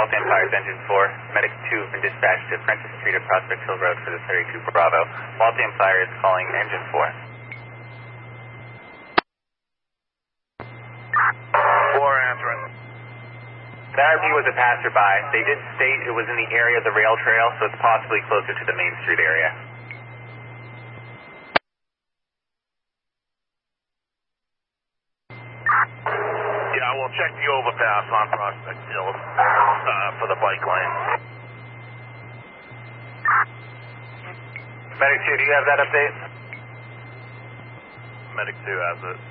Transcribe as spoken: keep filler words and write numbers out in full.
Waltham Fire's engine four. Medic two has been dispatched to Princess Street at Prospect Hill Road for the thirty-two Bravo. Waltham Fire is calling engine four. four answering. The R P was a passerby. They did state it was in the area of the rail trail, so it's possibly closer to the Main Street area. Yeah, we'll check the overpass on Prospect Hill uh, for the bike lane. Medic two, do you have that update? Medic two has it.